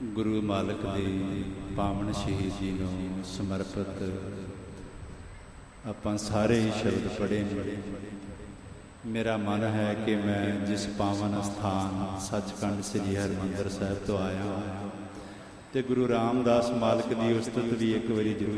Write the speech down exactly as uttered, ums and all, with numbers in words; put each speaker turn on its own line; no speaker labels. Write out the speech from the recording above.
ਗੁਰੂ ਮਾਲਕ ਦੀ ਪਾਵਨ ਸ਼ਹੀਦੀ ਨੂੰ ਸਮਰਪਿਤ ਆਪਾਂ ਸਾਰੇ ਹੀ ਸ਼ਬਦ ਪੜ੍ਹੇ ਨੇ। ਮੇਰਾ ਮਨ ਹੈ ਕਿ ਮੈਂ ਜਿਸ ਪਾਵਨ ਅਸਥਾਨ ਸੱਚਖੰਡ ਸ੍ਰੀ ਹਰਿਮੰਦਰ ਸਾਹਿਬ ਤੋਂ ਆਇਆ ਅਤੇ ਗੁਰੂ ਰਾਮਦਾਸ ਮਾਲਕ ਦੀ ਉਸਤਤ ਵੀ ਇੱਕ ਵਾਰੀ ਜ਼ਰੂਰ